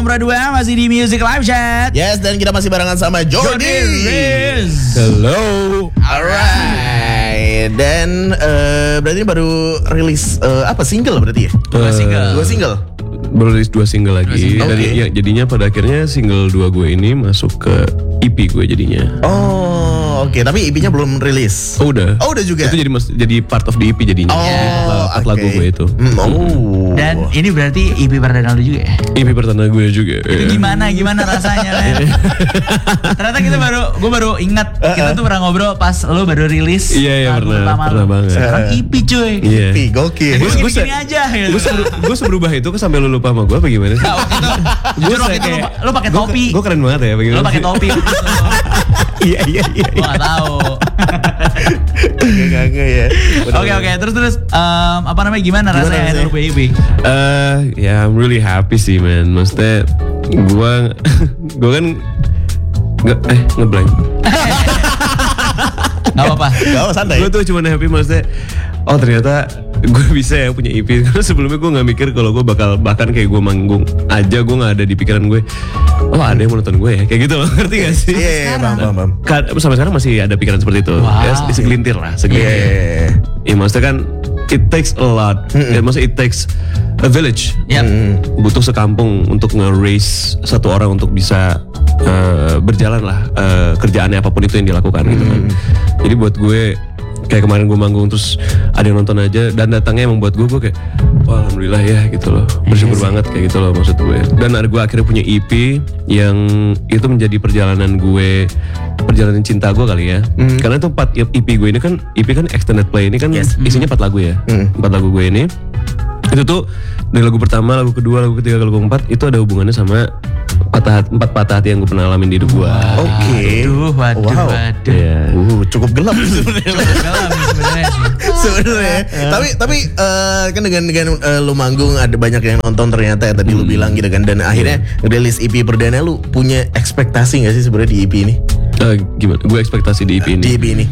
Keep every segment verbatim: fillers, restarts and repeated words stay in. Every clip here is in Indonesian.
Nomor dua masih di Music Live Chat. Yes, dan kita masih barengan sama Jordi. Hello. Alright. Dan uh, berarti baru rilis uh, apa single berarti ya? Dua Uh, single. Dua single. Baru rilis dua single lagi. single. Dari Oke. ya, jadinya pada akhirnya single dua gue ini masuk ke E P gue jadinya. Oh, oke. Tapi E P-nya belum rilis. Oh udah. Oh, udah juga. Itu jadi mas, jadi part of the E P jadinya. Oh, Jadi part, part oke. lagu gue itu. Hmm, oh. Dan ini berarti E P perdana lu juga ya? E P pertama gue juga. Itu gimana gimana rasanya men? Ternyata kita baru, gue baru ingat kita tuh pernah ngobrol pas lu baru rilis Iya, iya, lagu pernah, pertama pernah lu. banget. Sekarang E P cuy. Iya. E P, gokil. Gue Gue gini aja gitu. Gue seber- gue seberubah itu kok sampai lu lupa sama gue apa gimana sih? Nah, waktu itu, jujur waktu itu lu, lu pakai topi. Gue keren banget ya. Lu pakai topi waktu itu. Iya iya iya. Gue gak tahu. Enggak enggak ya. Oke oke terus terus em, apa namanya gimana, Gimana rasanya rasanya? lu punya E P? Eh, ya I'm really happy sih man. Maksudnya gue gue kan nggak eh ngeblank. Gak apa-apa. Gak apa, santai. Gue tuh cuma happy maksudnya. Oh ternyata gue bisa ya punya E P. Karena sebelumnya gue nggak mikir kalau gue bakal bahkan kayak gue manggung aja gue nggak ada di pikiran gue. Oh ada yang mau nonton gue ya kayak gitu loh. Ngerti gak sih? Iya, iya, paham, paham, paham. Kan, sampai sekarang masih ada pikiran seperti itu. Wow. Ya segelintir lah, segelintir. Iya. Ya maksudnya kan it takes a lot. Ya maksudnya it takes a village. Yap. Butuh sekampung untuk nge-raise satu orang untuk bisa uh, berjalan lah uh, kerjaannya apapun itu yang dilakukan gitu kan. Jadi buat gue kayak kemarin gue manggung terus ada yang nonton aja dan datangnya emang buat gue gue kayak wah alhamdulillah ya gitu loh, bersyukur banget kayak gitu loh maksud gue. Dan ada gue akhirnya punya E P yang itu menjadi perjalanan gue, perjalanan cinta gue kali ya. Karena itu empat E P gue ini kan E P kan extended play ini kan Yes. isinya empat lagu ya, empat lagu gue ini. Itu tuh dari lagu pertama, lagu kedua, lagu ketiga, lagu keempat itu ada hubungannya sama patah hati, empat patah hati yang gue pernah alamin di hidup gue. Oke. Waduh, waduh, Wow. waduh. Iya. Uh, cukup gelap sebenarnya. Galam sebenarnya sih. Sebenarnya. Tapi tapi eh, kan dengan dengan eh, lu manggung ada banyak yang nonton ternyata ya tadi lu bilang gitu kan, dan akhirnya rilis E P perdana, lu punya ekspektasi nggak sih sebenarnya di E P ini? Eh, gimana? Gue ekspektasi di E P ini. Di E P ini.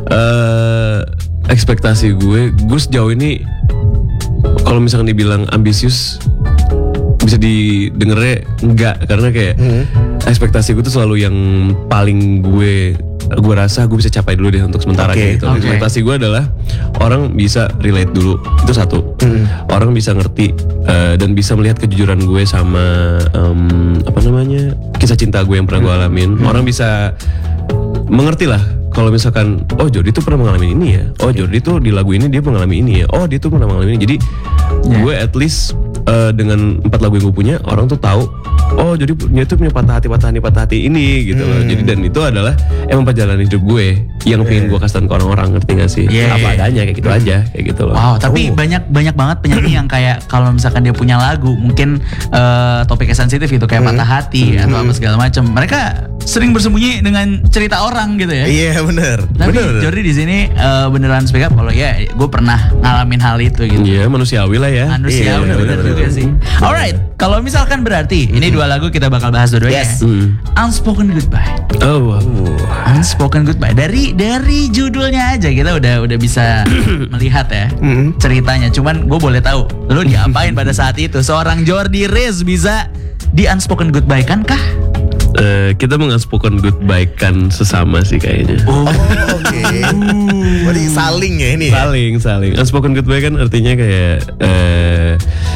Eh, ekspektasi gue, gue sejauh ini kalau misalkan dibilang ambisius bisa didengarnya enggak, karena kayak ekspektasi gue tuh selalu yang paling gue gue rasa gue bisa capai dulu deh untuk sementara Oke, kayak gitu. oke. Ekspektasi gue adalah orang bisa relate dulu, itu satu. Orang bisa ngerti eh, dan bisa melihat kejujuran gue sama em, apa namanya kisah cinta gue yang pernah gue alamin. Orang bisa mengerti lah kalau misalkan oh Jordi tuh pernah mengalami ini ya, oh Jordi tuh di lagu ini dia mengalami ini ya, oh dia tuh pernah mengalami ini. Jadi Yeah. gue at least eh, dengan empat lagu yang gue punya, orang tuh tahu oh Jordi dia tuh punya patah hati patah hati patah hati ini gitu loh. Jadi dan itu adalah emang perjalanan hidup gue yang pengen gue kasih ke orang-orang, ngerti gak sih? Yeah, Apa yeah. adanya kayak gitu aja kayak gitu loh. Wow, tapi Oh. banyak banyak banget penyanyi yang kayak kalau misalkan dia punya lagu mungkin eh, topiknya sensitif gitu kayak patah hati atau apa segala macam. Mereka sering bersembunyi dengan cerita orang gitu ya. Iya benar. Tapi Benar. Jordi di sini eh, beneran speak up kalau ya gue pernah ngalamin hal itu gitu. Iya manusiawi lah ya. Manusia Iya, bener bener, bener, juga sih. Alright, kalau misalkan berarti ini dua lagu kita bakal bahas dua-duanya. Yes. Hmm. Unspoken Goodbye. Oh wow. Unspoken Goodbye. Dari dari judulnya aja kita udah udah bisa melihat ya ceritanya. Cuman gue boleh tahu lu diapain pada saat itu? Seorang Jordi Riz bisa di Unspoken Goodbye kan kah? Eh, kita mengunspoken goodbye kan sesama sih kayaknya. Oh, oke. Berarti saling ya ini. Ya? Saling, saling. Unspoken goodbye kan artinya kayak eh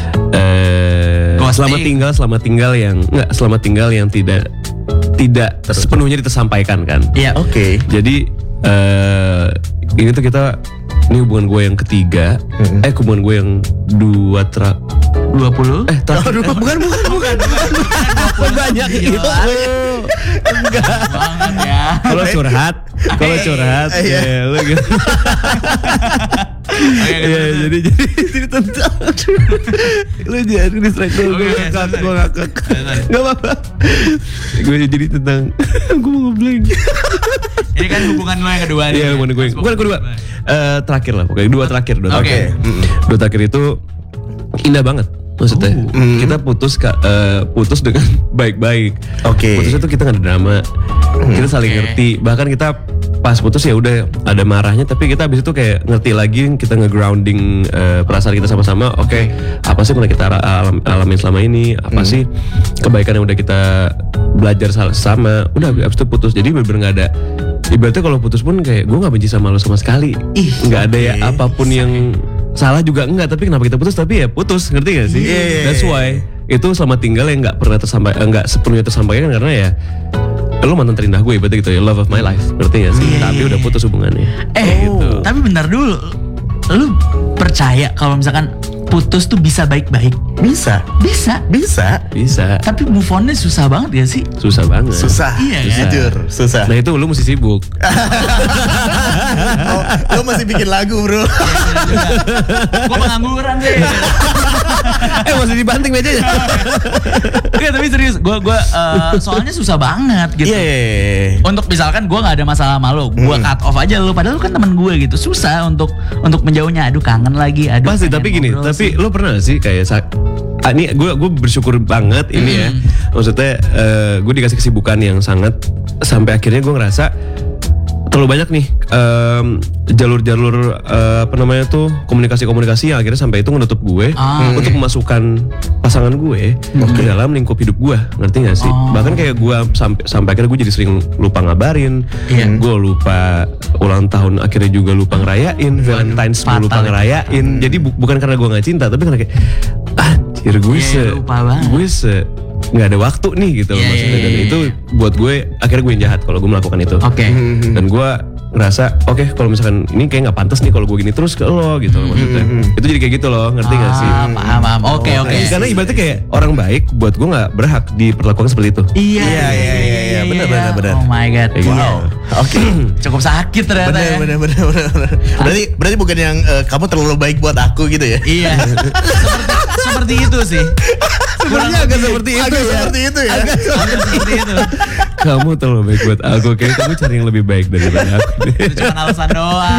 eh Ghosting. selamat tinggal, selamat tinggal yang enggak selamat tinggal yang tidak tidak sepenuhnya tersampaikan kan. Iya. Oke. Jadi eh ini tuh kita ini hubungan gue yang ketiga, eh hubungan gue yang dua tra dua puluh eh terakhir, eh, bukan bukan bukan bukan banyak itu. banget ya. Kalau curhat, kalau curhat, Iya. ya lu gitu. Iya, jadi jadi jadi tentang lu jadi distract dulu, Oke, gue oke, ngakak, sorry. gue ngakak, Sorry. nggak apa-apa. Gue jadi tentang, gue mau ngeblank. Ini kan hubungan lo yang kedua nih. Iya, hubungan gue, yang- bukan kedua, Eh, terakhir lah, pokoknya dua terakhir, dua Oke. terakhir, dua terakhir itu indah banget. Maksudnya kita putus ka- eh, putus dengan baik-baik. Oke. Putusnya tuh kita nggak ada drama, kita saling Oke. ngerti. Bahkan kita pas putus ya udah ada marahnya, tapi kita abis itu kayak ngerti lagi, kita nge-grounding uh, perasaan kita sama-sama. Oke, okay, apa sih yang kita alam, alamin selama ini? Apa hmm. sih kebaikan yang udah kita belajar sama? Udah abis itu putus. Jadi bener-bener nggak ada. Ibaratnya kalau putus pun kayak gue nggak benci sama lo sama sekali. Nggak ada ya apapun yang salah juga enggak. Tapi kenapa kita putus? Tapi ya putus, ngerti gak sih? Yeah. That's why itu selama tinggal yang nggak pernah tersampaikan, nggak sepenuhnya tersampaikan karena ya lo mantan terindah gue, berarti gitu ya, love of my life, ngerti gak sih? Yeah. Tapi udah putus hubungannya. Eh, gitu. Tapi bentar dulu, lu percaya kalau misalkan putus tuh bisa baik-baik? Bisa, bisa, bisa, bisa. Tapi move on-nya susah banget gak sih? Susah banget. Susah, iya susah. kan? Jujur, susah. Nah itu lu mesti sibuk. Oh, lo masih bikin lagu bro. Gue pengangguran sih. Eh masih dibanting mejanya. Enggak, tapi serius, gue gue uh, soalnya susah banget gitu. Iya. Yeah. Untuk misalkan gue nggak ada masalah sama lo, gue hmm. cut off aja lo, padahal lo kan teman gue gitu. Susah untuk untuk menjauhnya. Aduh kangen lagi. Aduh. Pasti, tapi gini, tapi lo pernah gak sih kayak ah, ini gue gue bersyukur banget ini hmm. ya. Maksudnya uh, gue dikasih kesibukan yang sangat sampai akhirnya gue ngerasa terlalu banyak nih um, jalur-jalur uh, apa namanya tuh komunikasi-komunikasi yang akhirnya sampai itu menutup gue ah, untuk okay. memasukkan pasangan gue okay. ke dalam lingkup hidup gue, ngerti gak sih? Oh. Bahkan kayak gue sampai sampai akhirnya gue jadi sering lupa ngabarin, yeah. gue lupa ulang tahun akhirnya juga lupa ngerayain, Valentine's gue lupa ngerayain. Hmm. Jadi bu bukan karena gue nggak cinta, tapi karena kayak anjir gue yeah, se gue se nggak ada waktu nih gitu yeah, maksudnya. Dan itu buat gue akhirnya gue yang jahat kalau gue melakukan itu. Oke. Okay. Dan gue ngerasa oke okay, kalau misalkan ini kayak nggak pantas nih kalau gue gini terus ke lo gitu loh, maksudnya. Itu jadi kayak gitu loh, ngerti nggak ah, sih? Paham, paham. Oke oke. Karena ibaratnya kayak orang baik buat gue nggak berhak diperlakukan seperti itu. Iya iya iya iya benar benar benar. Oh my god. Kayak Wow. Gitu. Oke. Okay. Cukup sakit ternyata. Benar ya. benar benar benar. Berarti berarti bukan yang uh, kamu terlalu baik buat aku gitu ya? Iya. seperti seperti itu sih. Sebenarnya agak seperti itu agak ya. Seperti itu ya. Agak seperti itu. Kamu terlalu baik buat aku, kayak kamu cari yang lebih baik daripada aku. Itu cuma alasan doang.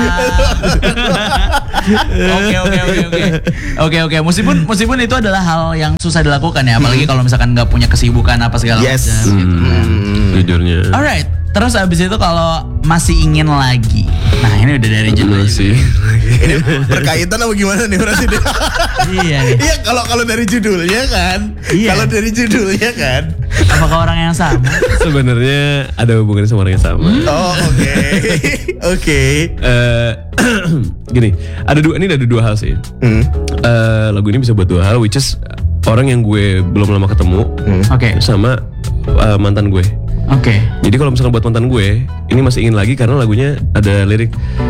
Oke oke oke oke. Oke oke. Meskipun meskipun itu adalah hal yang susah dilakukan ya, apalagi kalau misalkan nggak punya kesibukan apa segala yes. macam gitu. Hmm, jujurnya. Alright. Terus abis itu kalau masih ingin lagi, nah ini udah dari judul sih. Ini berkaitan apa gimana nih berarti? Iya nih. Iya kalau kalau dari judulnya kan, iya. Kalau dari judulnya kan, apakah orang yang sama? Sebenarnya ada hubungannya sama orang yang sama. Oh oke, okay. oke. Okay. Uh, gini, ada dua ini ada dua hal sih. Hmm. Uh, lagu ini bisa buat dua hal, which is orang yang gue belum lama ketemu, hmm. Oke. Okay. Sama uh, mantan gue. Oke. Okay. Jadi kalau misalkan buat mantan gue, ini masih ingin lagi karena lagunya ada lirik